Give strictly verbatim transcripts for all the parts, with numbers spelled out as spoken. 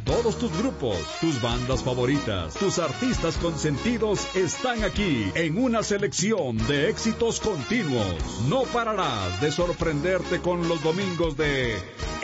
Todos tus grupos, tus bandas favoritas, tus artistas consentidos están aquí en una selección de éxitos continuos. No pararás de sorprenderte con los domingos de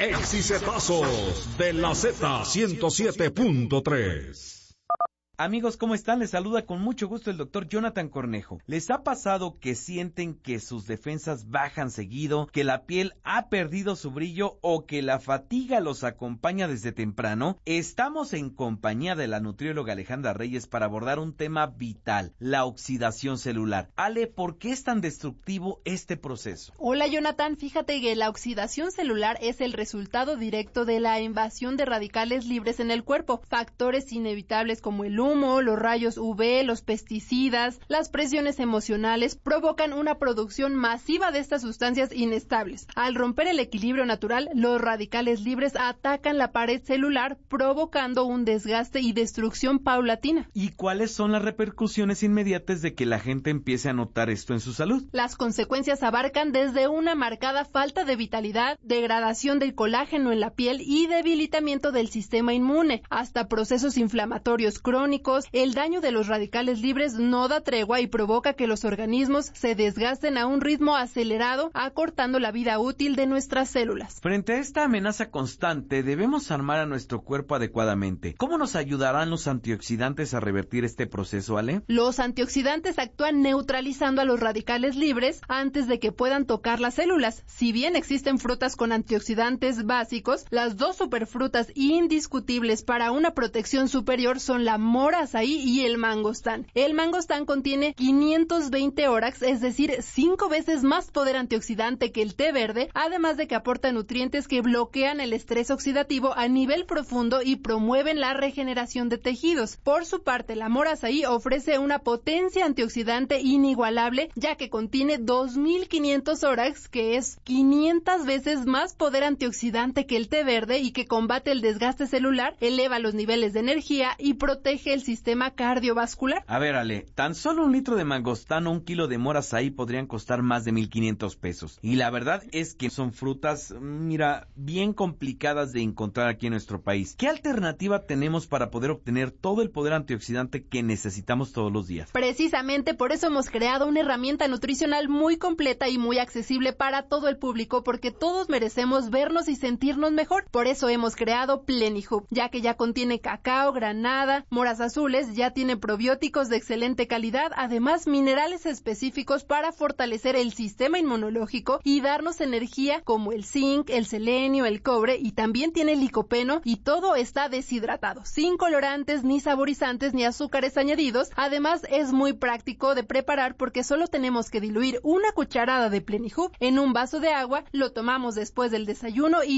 Exicetazos de la Z ciento siete punto tres. Amigos, ¿cómo están? Les saluda con mucho gusto el doctor Jonathan Cornejo. ¿Les ha pasado que sienten que sus defensas bajan seguido, que la piel ha perdido su brillo o que la fatiga los acompaña desde temprano? Estamos en compañía de la nutrióloga Alejandra Reyes para abordar un tema vital, la oxidación celular. Ale, ¿por qué es tan destructivo este proceso? Hola Jonathan, fíjate que la oxidación celular es el resultado directo de la invasión de radicales libres en el cuerpo. Factores inevitables como el humo, los rayos U V, los pesticidas, las presiones emocionales provocan una producción masiva de estas sustancias inestables. Al romper el equilibrio natural, los radicales libres atacan la pared celular, provocando un desgaste y destrucción paulatina. ¿Y cuáles son las repercusiones inmediatas de que la gente empiece a notar esto en su salud? Las consecuencias abarcan desde una marcada falta de vitalidad, degradación del colágeno en la piel y debilitamiento del sistema inmune, hasta procesos inflamatorios crónicos. El daño de los radicales libres no da tregua y provoca que los organismos se desgasten a un ritmo acelerado, acortando la vida útil de nuestras células. Frente a esta amenaza constante, debemos armar a nuestro cuerpo adecuadamente. ¿Cómo nos ayudarán los antioxidantes a revertir este proceso, Ale? Los antioxidantes actúan neutralizando a los radicales libres antes de que puedan tocar las células. Si bien existen frutas con antioxidantes básicos, las dos superfrutas indiscutibles para una protección superior son la mora azaí y el mangostán. El mangostán contiene quinientos veinte órax, es decir, cinco veces más poder antioxidante que el té verde, además de que aporta nutrientes que bloquean el estrés oxidativo a nivel profundo y promueven la regeneración de tejidos. Por su parte, la mora azaí ofrece una potencia antioxidante inigualable, ya que contiene dos mil quinientos órax, que es quinientas veces más poder antioxidante que el té verde y que combate el desgaste celular, eleva los niveles de energía y protege el sistema cardiovascular. A ver, Ale, tan solo un litro de mangostán o un kilo de mora azaí podrían costar más de mil quinientos pesos. Y la verdad es que son frutas, mira, bien complicadas de encontrar aquí en nuestro país. ¿Qué alternativa tenemos para poder obtener todo el poder antioxidante que necesitamos todos los días? Precisamente por eso hemos creado una herramienta nutricional muy completa y muy accesible para todo el público, porque todos merecemos vernos y sentirnos mejor. Por eso hemos creado Plenihub, ya que ya contiene cacao, granada, moras azules, ya tiene probióticos de excelente calidad, además minerales específicos para fortalecer el sistema inmunológico y darnos energía como el zinc, el selenio, el cobre, y también tiene licopeno, y todo está deshidratado, sin colorantes, ni saborizantes, ni azúcares añadidos. Además es muy práctico de preparar porque solo tenemos que diluir una cucharada de Plenihub en un vaso de agua, lo tomamos después del desayuno y